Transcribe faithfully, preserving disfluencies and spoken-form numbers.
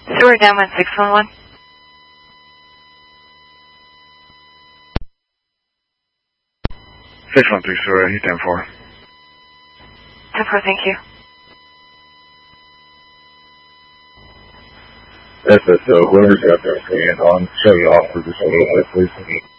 Sewer down one six one one. six one three sewer, he's ten four. ten four, thank you. S S O, whoever's got their hand on, show you off for just a little bit, please.